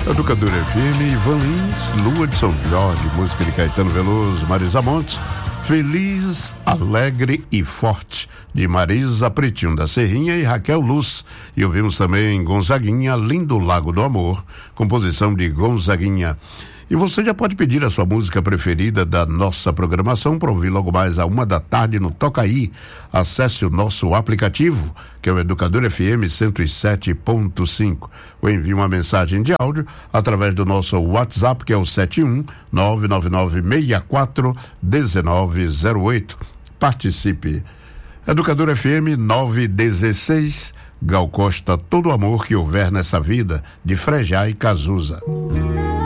Educadora FM, Ivan Lins, Lua de São Jorge, música de Caetano Veloso, Marisa Montes, Feliz, Alegre e Forte, de Marisa Pretinho da Serrinha e Raquel Luz. E ouvimos também Gonzaguinha, Lindo Lago do Amor, composição de Gonzaguinha. E você já pode pedir a sua música preferida da nossa programação para ouvir logo mais à 1h no Toca Aí. Acesse o nosso aplicativo, que é o Educador FM 107.5. Ou envie uma mensagem de áudio através do nosso WhatsApp, que é o 71999641908. Participe. Educador FM 916, Gal Costa, todo o amor que houver nessa vida, de Frejá e Cazuza.